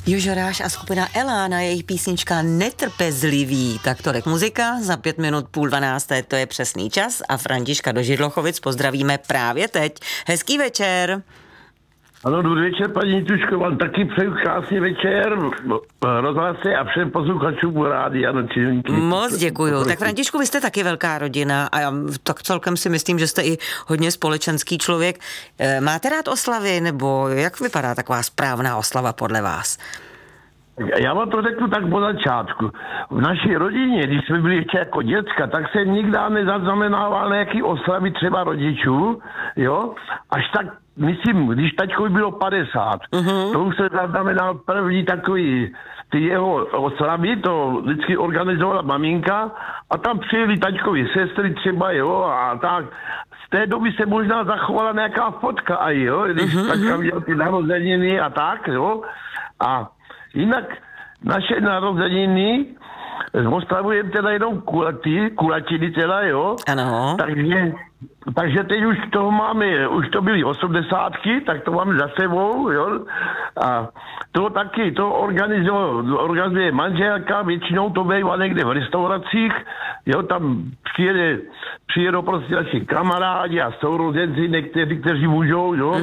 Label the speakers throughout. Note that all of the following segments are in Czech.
Speaker 1: Jožoráš a skupina Elána, jejich písnička Netrpezlivý. Tak tolik muzika, za 5 minut 11:30, to je přesný čas a Františka do Židlochovic pozdravíme právě teď. Hezký večer.
Speaker 2: Ano, dobrý večer, paní Tuško, vám taky přeju krásný večer, rozhlase a všem posluchačům rádia Nočníky.
Speaker 1: Moc děkuju. Tak Františku, vy jste taky velká rodina a já tak celkem si myslím, že jste i hodně společenský člověk. Máte rád oslavy, nebo jak vypadá taková správná oslava podle vás?
Speaker 2: Já vám to řeknu tak po začátku. V naší rodině, když jsme byli ještě jako děcka, tak se nikdy nezaznamenával nějaký oslavy třeba rodičů, jo? Až tak, myslím, když taťkovi bylo 50, to už se zaznamenal první takový ty jeho oslavy, to vždycky organizovala maminka a tam přijeli taťkovi sestry třeba, jo, a tak. Z té doby se možná zachovala nějaká fotka aj, jo, když taťka měl ty narozeniny a tak, jo, a jinak naše narozeniny oslavujeme teda jenom kulatiny teda, jo.
Speaker 1: Ano.
Speaker 2: Takže teď už toho máme, už to byly 80, tak to máme za sebou, jo. A to taky, to organizuje manželka, většinou to bývá někde v restauracích, jo, tam přijedou prostě naši kamarádi a sourozenci, někteří, kteří můžou, jo.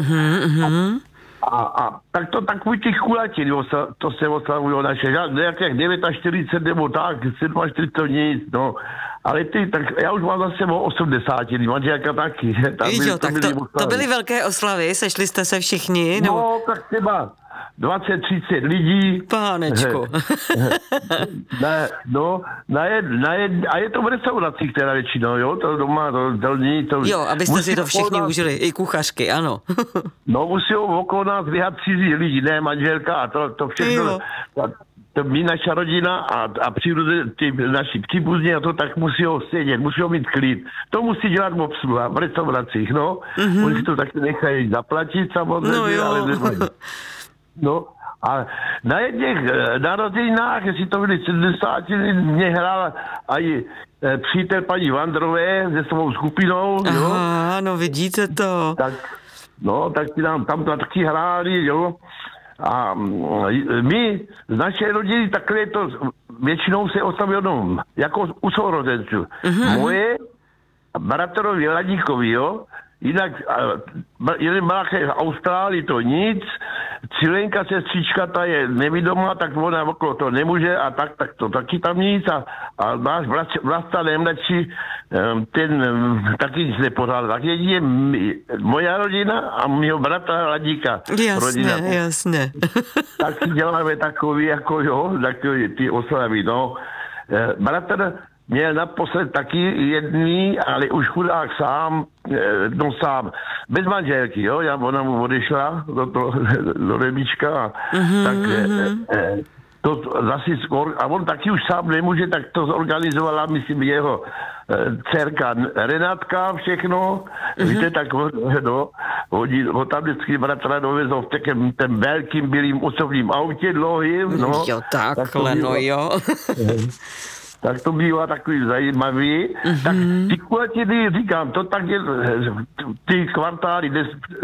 Speaker 2: A tak to takový těch kulatin, to se oslavují naše, nějakých 49 nebo tak, 47 nic, no. Ale tak já už mám za sebou 80, manželka taky.
Speaker 1: To byly velké oslavy, sešli jste se všichni? Nebo?
Speaker 2: No, tak třeba 20-30 lidí.
Speaker 1: Pánečku.
Speaker 2: A je to v restauracích teda většinou, jo, to doma, to není to.
Speaker 1: Jo, abyste si to všichni užili, i kuchařky, ano.
Speaker 2: No, musí okolo nás vyhat cizí lidi, ne manželka a to všechno. To my, naša rodina a ty naši příbuzní a to tak musí ho sedět, musí ho mít klid. To musí dělat obsluha v restauracích, no. Oni si to taky nechají zaplatit samozřejmě, ale nemají. No a na jedných narozeninách, jestli to byly 70, mě hrál i přítel paní Vandrové se svou skupinou.
Speaker 1: Aha, no vidíte to.
Speaker 2: Tak tam to taky hráli, jo. A my z naší rodiny takhle to většinou se oslavilo jenom jako u sourozenců. Moje bratrovi Ladíkovi, jo. Jinak jeden brácha je v Austrálii, to nic. Cilenka sestřička, ta je nevidomá, tak ona okolo to nemůže a tak to taky tam nic. A náš Vlasta nejmladší, ten taky nic nepořádal. Tak jedině moja rodina a mýho bratra Ladíka.
Speaker 1: Jasně.
Speaker 2: Tak si děláme takový, jako jo, takový ty oslavy, no. Bratr měl naposled taky jedný, ale už chudák sám, bez manželky, jo, ona mu odešla do Rebíčka, tak to zase a on taky už sám nemůže, tak to zorganizovala, myslím, jeho dcerka Renátka, všechno, víte, tak ho tam vždycky bratra dovezou v ten velkým bílým osobním autě dlouhým, no.
Speaker 1: Jo, takhle, no jo.
Speaker 2: Tak to bývá takový zajímavý. Tak ty kulatiny, říkám, to tak je ty kvartály